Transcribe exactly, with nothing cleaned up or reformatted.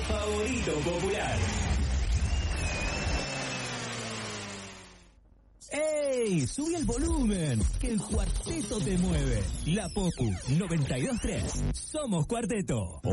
favorito popular. ¡Ey! ¡Sube el volumen! Que el cuarteto te mueve. La Popu noventa y dos punto tres. Somos Cuarteto.